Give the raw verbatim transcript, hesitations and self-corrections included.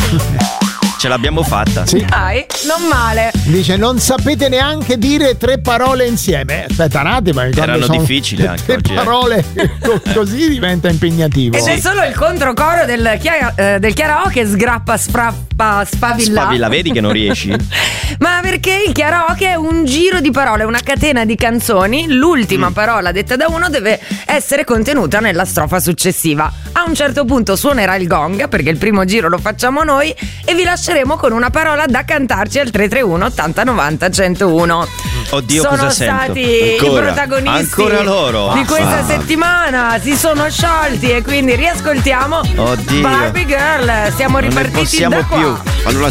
Ce l'abbiamo fatta. Sì. Dai, non male. Dice non sapete neanche dire tre parole insieme. Aspetta un attimo. Erano sono difficili anche tre oggi. parole così diventa impegnativo. Ed sì. è solo il controcoro del, chia- eh, del karaoke sgrappa, sfrappa, spavilla. Spavilla, vedi che non riesci? Ma perché il karaoke è un giro di parole, una catena di canzoni. L'ultima mm. parola detta da uno deve essere contenuta nella strofa successiva. A un certo punto suonerà il gong, perché il primo giro lo facciamo noi, e vi lasceremo con una parola da cantarci al tre tre uno ottanta novanta centouno. Oddio, sono cosa stati sento? i protagonisti ancora loro di questa ah. settimana, si sono sciolti e quindi riascoltiamo Oddio. Barbie Girl. Siamo non ripartiti ne possiamo da qua. più.